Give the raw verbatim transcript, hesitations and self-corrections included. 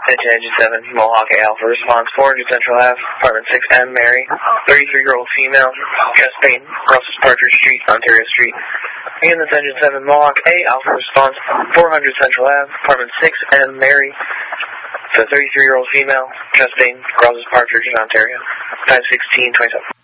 Attention Engine seven, Mohawk A Alpha response, four hundred Central Avenue, Apartment six M, Mary, thirty-three-year-old female, chest pain, Russell's Partridge Street, Ontario Street. Again, this Engine seven, Mohawk A Alpha response, four hundred Central Avenue, Apartment six M, Mary, the thirty-three-year-old female, chest pain, Russell's Partridge in Ontario, time sixteen twenty-seven.